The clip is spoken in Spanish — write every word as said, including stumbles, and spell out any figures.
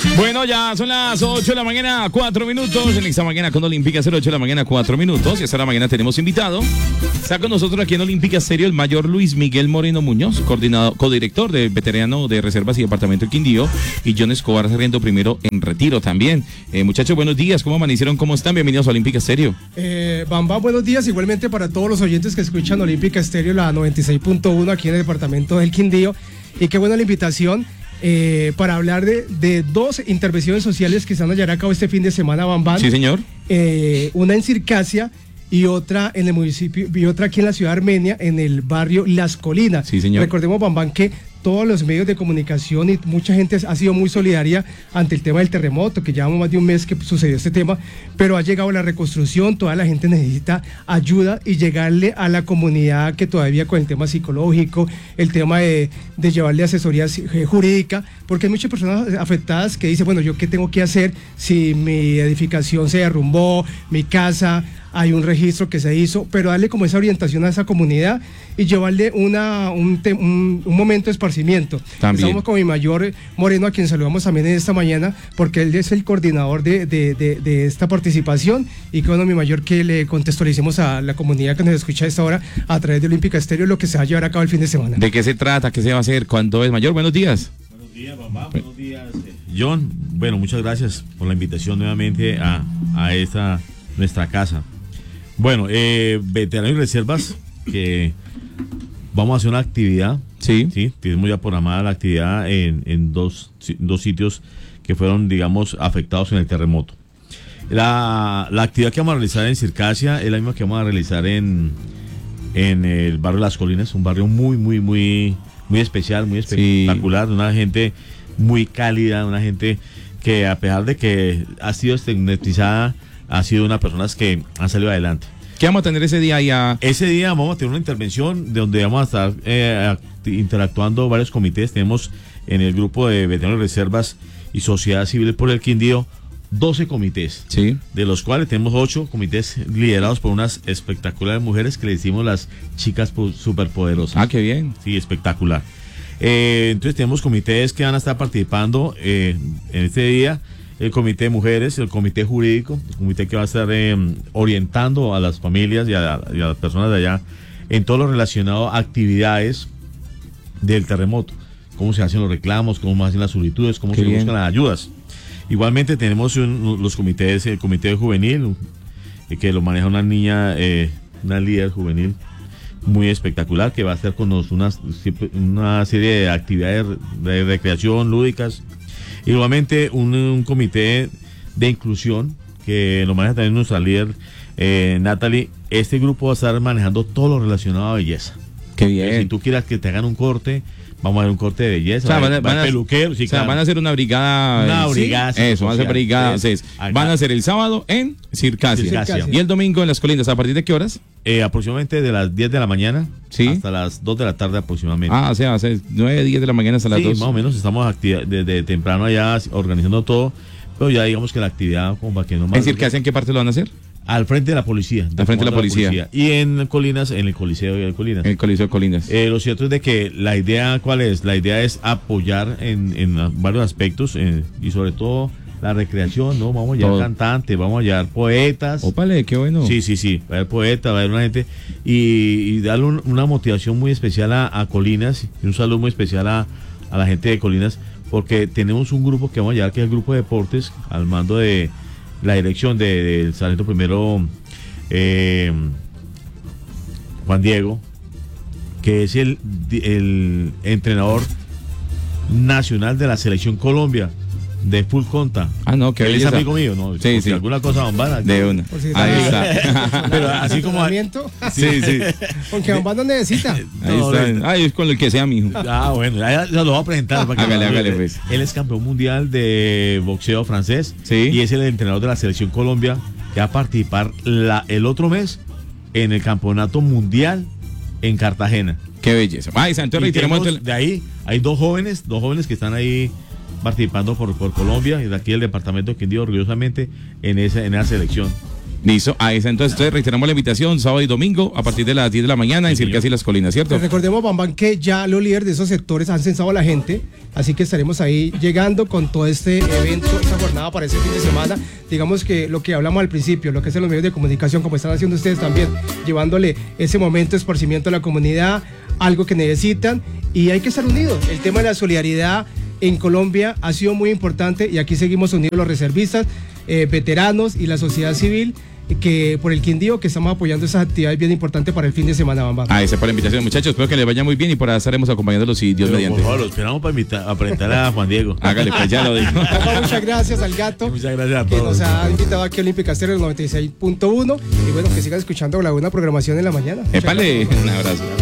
Bueno, ya son las ocho de la mañana, cuatro minutos. En esta mañana con Olímpica Estéreo, ocho de la mañana, cuatro minutos. Y esta la mañana tenemos invitado. Está con nosotros aquí en Olímpica Estéreo el mayor Luis Miguel Moreno Muñoz, coordinador, codirector del veterano de Reservas y Departamento del Quindío. Y John Escobar Sarriento, primero en retiro también. Eh, muchachos, buenos días. ¿Cómo amanecieron? ¿Cómo están? Bienvenidos a Olímpica Estéreo. Eh, Bamba, buenos días. Igualmente para todos los oyentes que escuchan Olímpica Estéreo, la noventa y seis punto uno aquí en el Departamento del Quindío. Y qué buena la invitación. Eh, para hablar de, de dos intervenciones sociales que se van a llevar a cabo este fin de semana, Bambán. Sí, señor. Eh, una en Circasia y otra en el municipio, y otra aquí en la ciudad de Armenia, en el barrio Las Colinas. Sí, señor. Recordemos, Bambán, que todos los medios de comunicación y mucha gente ha sido muy solidaria ante el tema del terremoto, que llevamos más de un mes que sucedió este tema, pero ha llegado la reconstrucción, toda la gente necesita ayuda y llegarle a la comunidad que todavía con el tema psicológico, el tema de, de llevarle asesoría jurídica, porque hay muchas personas afectadas que dicen, bueno, ¿yo qué tengo que hacer si mi edificación se derrumbó, mi casa, hay un registro que se hizo, pero darle como esa orientación a esa comunidad y llevarle una, un, te, un, un momento de esparcimiento. También. Estamos con mi mayor Moreno, a quien saludamos también en esta mañana, porque él es el coordinador de, de, de, de esta participación, y que bueno, mi mayor, que le contextualicemos a la comunidad que nos escucha a esta hora a través de Olímpica Estéreo lo que se va a llevar a cabo el fin de semana. ¿De qué se trata? ¿Qué se va a hacer? ¿Cuándo es, mayor? Buenos días. Buenos días, mamá. Buenos días, eh, John. Bueno, muchas gracias por la invitación nuevamente a, a esta nuestra casa. Bueno, eh, veteranos y reservas, que vamos a hacer una actividad. Sí. Sí, tenemos ya programada la actividad en, en dos, dos sitios que fueron, digamos, afectados en el terremoto. La, la actividad que vamos a realizar en Circasia es la misma que vamos a realizar en, en el barrio Las Colinas, un barrio muy, muy, muy, muy especial, muy espectacular, sí. Una gente muy cálida, una gente que, a pesar de que ha sido estigmatizada, ha sido unas personas que han salido adelante. ¿Qué vamos a tener ese día ya? Ese día vamos a tener una intervención de donde vamos a estar eh, interactuando varios comités. Tenemos en el grupo de veteranos de reservas y sociedad civil por el Quindío doce comités, sí, de los cuales tenemos ocho comités liderados por unas espectaculares mujeres que le decimos las chicas superpoderosas. Ah, qué bien. Sí, espectacular. Eh, entonces tenemos comités que van a estar participando eh, en este día. El comité de mujeres, el comité jurídico, el comité que va a estar eh, orientando a las familias y a, y a las personas de allá en todo lo relacionado a actividades del terremoto, cómo se hacen los reclamos, cómo se hacen las solicitudes, cómo Qué se bien. buscan las ayudas. Igualmente tenemos un, los comités, el comité juvenil, eh, que lo maneja una niña, eh, una líder juvenil muy espectacular, que va a hacer con nosotros una, una serie de actividades de recreación, lúdicas. Igualmente un, un comité de inclusión que lo maneja también nuestra líder eh, Natalie. Este grupo va a estar manejando todo lo relacionado a belleza. Qué bien. Eh, si tú quieras que te hagan un corte, vamos a hacer un corte de belleza. O sea, van a, va van a, peluquero, sí, o sea, claro. van a hacer una brigada. Una brigada. ¿sí? Eso, van a hacer brigada. Sí. Van a hacer el sábado en Circasia. Circasia. Y el domingo en Las Colinas. ¿A partir de qué horas? Eh, aproximadamente de las diez de la mañana, ¿sí?, hasta las dos de la tarde aproximadamente. Ah, o sea, hace nueve, diez de la mañana hasta las sí, dos. más o menos estamos activa, desde temprano allá organizando todo, pero ya digamos que la actividad como para que no más. ¿En Circasia en qué parte lo van a hacer? Al frente de la policía. Al frente de la policía. la policía. Y en Colinas, en el Coliseo de Colinas. En el Coliseo de Colinas. Eh, lo cierto es de que la idea, ¿cuál es? La idea es apoyar en, en varios aspectos eh, y sobre todo la recreación, ¿no? Vamos a llevar cantantes, vamos a llevar poetas. Ópale, qué bueno. Sí, sí, sí. Va a haber poetas, va a haber una gente. Y, y darle un, una motivación muy especial a, a Colinas y un saludo muy especial a, a la gente de Colinas, porque tenemos un grupo que vamos a llevar, que es el grupo de deportes, al mando de la dirección del de, de sargento primero eh, Juan Diego, que es el, el entrenador nacional de la selección Colombia de full conta. Ah, no, que él es amigo mío, ¿no? Sí, sí. Alguna cosa bombada. De una. Si ahí está. Pero así como. Sí, sí. Porque bombada no necesita. Ahí está. Ay, es con el que sea, mijo. Ah, bueno, ya, ya lo voy a presentar. Para que hágale, hágale, pues. Él es campeón mundial de boxeo francés. Sí. Y es el entrenador de la selección Colombia, que va a participar la, el otro mes en el campeonato mundial en Cartagena. Qué belleza. Ay, Santo Rey, tenemos de ahí, hay dos jóvenes, dos jóvenes que están ahí participando por, por Colombia y de aquí el departamento de Quindío orgullosamente en esa, en esa selección. Listo, a esa entonces, entonces reiteramos la invitación sábado y domingo a partir de las diez de la mañana en Circas y Las Colinas, ¿cierto? Pues recordemos, Bambán, que ya los líderes de esos sectores han censado a la gente, así que estaremos ahí llegando con todo este evento, esta jornada para ese fin de semana. Digamos que lo que hablamos al principio, lo que es en los medios de comunicación, como están haciendo ustedes también, llevándole ese momento de esparcimiento a la comunidad, algo que necesitan, y hay que estar unidos. El tema de la solidaridad en Colombia ha sido muy importante y aquí seguimos unidos los reservistas, eh, veteranos y la sociedad civil, que por el Quindío, que estamos apoyando esas actividades bien importantes para el fin de semana, Bambam. Ah, esa por la invitación, muchachos. Espero que les vaya muy bien y por ahí estaremos acompañándolos y Dios Pero, mediante. por favor, lo esperamos para invitar, a presentar a Juan Diego. Hágale, pues ya lo digo. Muchas gracias al gato. Muchas gracias a que todos. nos ha invitado aquí a Olímpica Estéreo noventa y seis punto uno y bueno, que sigan escuchando la buena programación en la mañana. Épale, un abrazo.